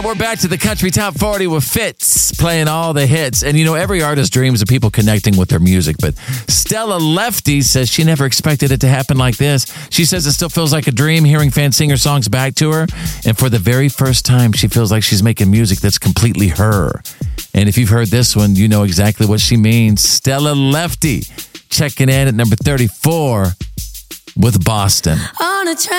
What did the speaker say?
We're back to the Country Top 40 with Fitz playing all the hits. And, you know, every artist dreams of people connecting with their music. But Stella Lefty says she never expected it to happen like this. She says it still feels like a dream hearing fans sing her songs back to her. And for the very first time, she feels like she's making music that's completely her. And if you've heard this one, you know exactly what she means. Stella Lefty checking in at number 34 with Boston. On a train.